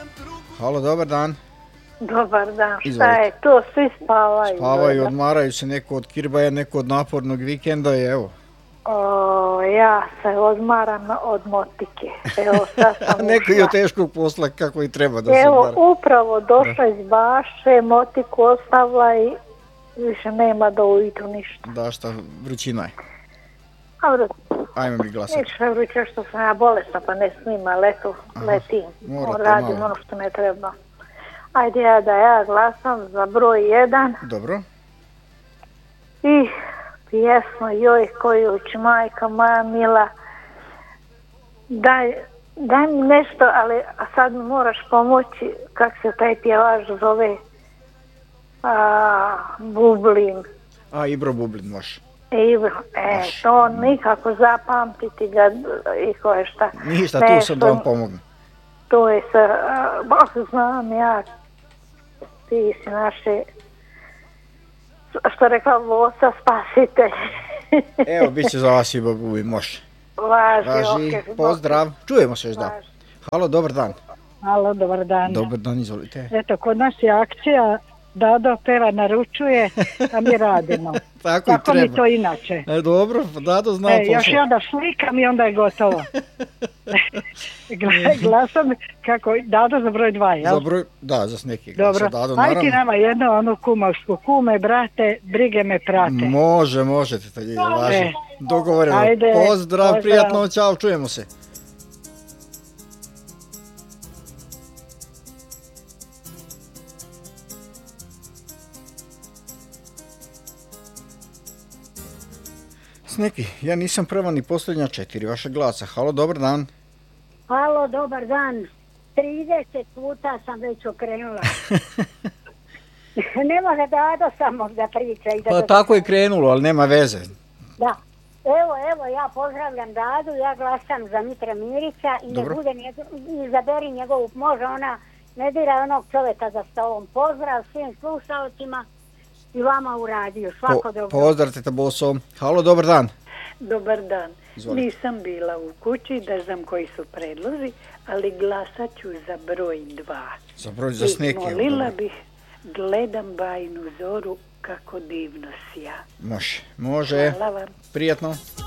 Halo, dobar dan. Dobar dan, šta Izvolite. je to, svi spavaju. Spavaju, odmaraju se, neko od kirbaja, neko od napornog vikenda i evo. Ja se odmaram od motike. Evo, sad sam Neko i ušla. od teškog posla kako i treba da se Evo, odmara. upravo došla iz baše, motiku ostavila i više nema do ujutru ništa. Da, šta, vrućina je. Dobro, Ajmo mi glasati. ništa vruće što sam ja bolesna pa ne snima, letim, morate radim malo. ono što ne treba. Ajde ja glasam za broj 1 Dobro. i pjesmu Joj koju će majka moja mila. Daj mi nešto, ali sad mi moraš pomoći kako se taj pjevač zove. Bublin. Ibro Bublin može. To nikako zapamtiti ga i koje šta. Ništa, tu sam da vam pomognem. To je znam ja, ti si naše, što rekla Vosa, spasitelj. Evo, bit će za vas i Bublin, može. Važi, pozdrav. Čujemo se još da. Halo, dobar dan. Halo, dobar dan. Dobar dan, izvolite. Eto, kod nas je akcija Dado peva naručuje, a mi radimo. Tako i treba. Mi to inače. Dobro, Dado zna posao. Još ja da slikam i onda je gotovo. Glasam kako, Dado za broj 2, jel? Za broj, da, za neki glasa. Dobro, Dado, ajde ti nama jedno onu kumovsku, kume, brate, brige me prate. Možete, to je važno. Dogovoreno. Ajde, pozdrav, prijatno, čao, čujemo se. Neki, ja nisam prva ni posljednja 4 vaša glasa. Halo, dobar dan. Halo, dobar dan. 30 puta sam već okrenula. Ne može Dado samo da priča. Pa tako je krenulo, ali nema veze. Da. Evo, ja pozdravljam Dadu, ja glasam za Mitra Mirića i izaberi njegovu, može ona, ne dira onog čovjeka za stolom. Pozdrav svim slušalcima i vama u radiju. Svako dobro. Pozdravite te boso. Halo, dobar dan. Dobar dan. Izvolite. Nisam bila u kući, da znam koji su predlozi, ali glasat ću za broj 2. Za Sneki. Molila bih, gledam bajnu zoru, kako divno sija. Može. Hvala vam. Prijatno.